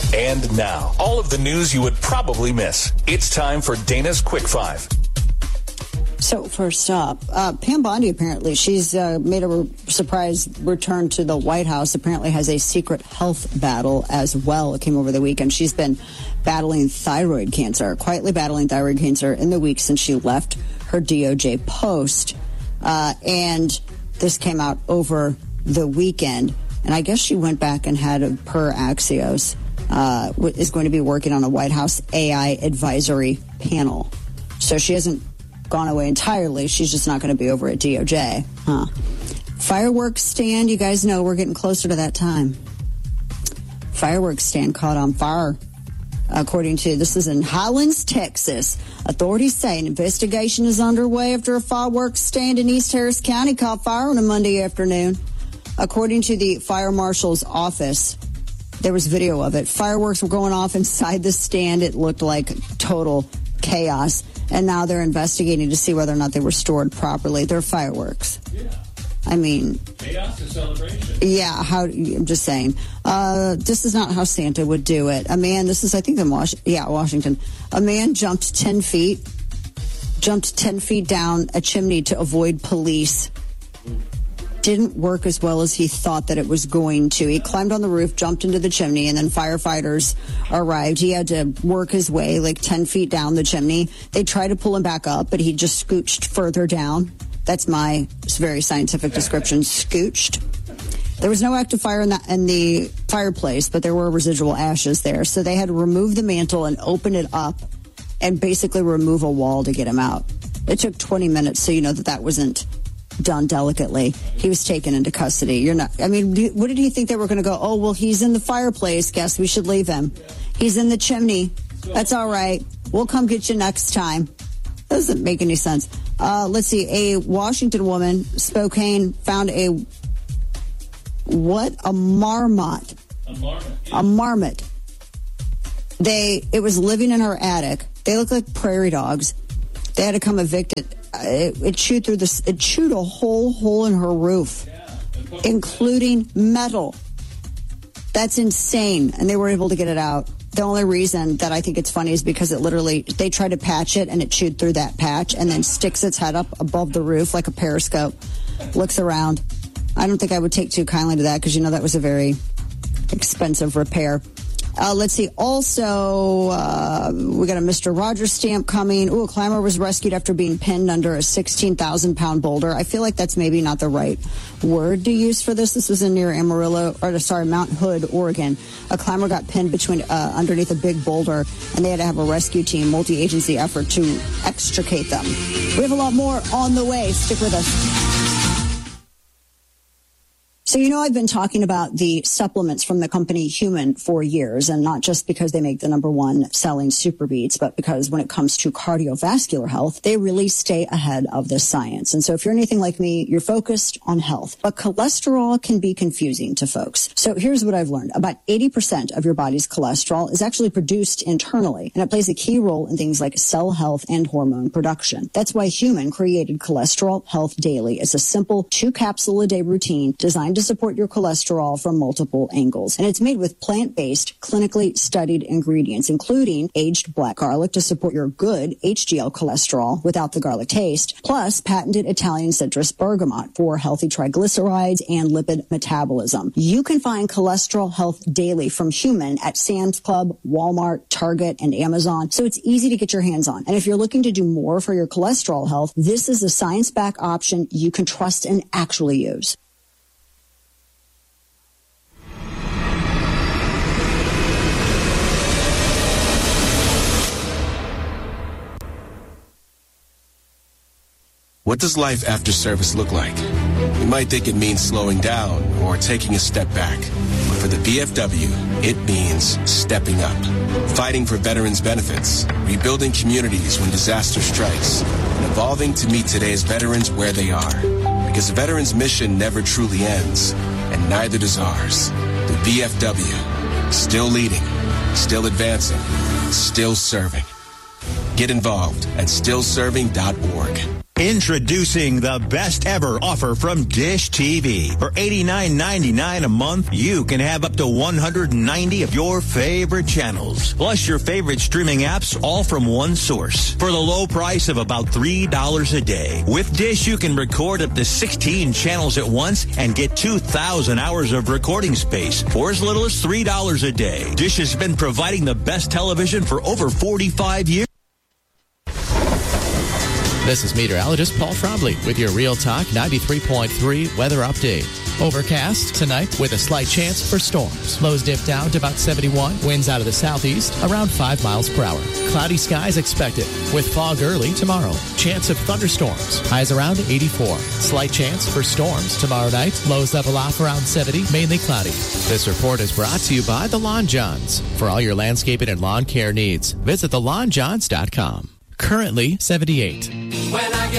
And now, all of the news you would probably miss. It's time for Dana's Quick Five. So first up, Pam Bondi, apparently, she's made a surprise return to the White House, apparently has a secret health battle as well. It came over the weekend. She's been battling thyroid cancer, quietly battling thyroid cancer in the week since she left her DOJ post. And this came out over the weekend. And I guess she went back and had, per Axios, is going to be working on a White House AI advisory panel. So she hasn't gone away entirely. She's just not going to be over at DOJ. Fireworks stand, you guys know we're getting closer to that time. Fireworks stand caught on fire. According to, this is in Highlands, Texas. Authorities say an investigation is underway after a fireworks stand in East Harris County caught fire on a Monday afternoon. According to the fire marshal's office, there was video of it. Fireworks were going off inside the stand. It looked like total chaos. And now they're investigating to see whether or not they were stored properly. They're fireworks. Yeah. I mean, chaos or celebration? Yeah, I'm just saying. This is not how Santa would do it. A man, this is, I think, in Washington. A man jumped 10 feet down a chimney to avoid police. Didn't work as well as he thought that it was going to. He climbed on the roof, jumped into the chimney, and then firefighters arrived. He had to work his way like 10 feet down the chimney. They tried to pull him back up, but he just scooched further down. That's my very scientific description, scooched. There was no active fire in the fireplace, but there were residual ashes there. So they had to remove the mantle and open it up and basically remove a wall to get him out. It took 20 minutes, so you know that wasn't done delicately. He was taken into custody. What did he think they were going to go? Oh, well, he's in the fireplace. Guess we should leave him. He's in the chimney. That's all right. We'll come get you next time. Doesn't make any sense. Let's see. A Washington woman, Spokane, found a marmot. A marmot. It was living in her attic. They look like prairie dogs. They had to come evict it. It chewed through this. It chewed a whole hole in her roof, including metal. That's insane. And they were able to get it out. The only reason that I think it's funny is because they tried to patch it and it chewed through that patch and then sticks its head up above the roof like a periscope, looks around. I don't think I would take too kindly to that because, that was a very expensive repair. Let's see. Also, we got a Mr. Rogers stamp coming. A climber was rescued after being pinned under a 16,000-pound boulder. I feel like that's maybe not the right word to use for this. This was near Mount Hood, Oregon. A climber got pinned underneath a big boulder, and they had to have a rescue team, multi-agency effort to extricate them. We have a lot more on the way. Stick with us. So, I've been talking about the supplements from the company Human for years, and not just because they make the #1 selling Super Beats, but because when it comes to cardiovascular health, they really stay ahead of the science. And so if you're anything like me, you're focused on health. But cholesterol can be confusing to folks. So here's what I've learned. About 80% of your body's cholesterol is actually produced internally, and it plays a key role in things like cell health and hormone production. That's why Human created Cholesterol Health Daily. It's a simple 2-capsule-a-day routine designed to support your cholesterol from multiple angles. And it's made with plant-based, clinically studied ingredients, including aged black garlic to support your good HDL cholesterol without the garlic taste, plus patented Italian citrus bergamot for healthy triglycerides and lipid metabolism. You can find Cholesterol Health Daily from Human at Sam's Club, Walmart, Target, and Amazon, so it's easy to get your hands on. And if you're looking to do more for your cholesterol health, this is a science-backed option you can trust and actually use. What does life after service look like? You might think it means slowing down or taking a step back. But for the VFW, it means stepping up. Fighting for veterans' benefits, rebuilding communities when disaster strikes, and evolving to meet today's veterans where they are. Because a veteran's mission never truly ends, and neither does ours. The VFW, still leading, still advancing, still serving. Get involved at stillserving.org. Introducing the best ever offer from Dish TV. For $89.99 a month, you can have up to 190 of your favorite channels, plus your favorite streaming apps, all from one source. For the low price of about $3 a day. With Dish, you can record up to 16 channels at once and get 2,000 hours of recording space for as little as $3 a day. Dish has been providing the best television for over 45 years. This is meteorologist Paul Trombley with your Real Talk 93.3 weather update. Overcast tonight with a slight chance for storms. Lows dip down to about 71. Winds out of the southeast around 5 miles per hour. Cloudy skies expected with fog early tomorrow. Chance of thunderstorms. Highs around 84. Slight chance for storms tomorrow night. Lows level off around 70. Mainly cloudy. This report is brought to you by The Lawn Johns. For all your landscaping and lawn care needs, visit thelawnjohns.com. Currently 78. When I get